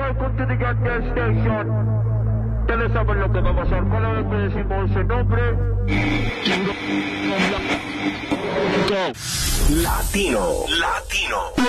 welcome to the goddamn station. Ustedes saben lo que va a pasar. Cada vez que decimos ese nombre. Latino.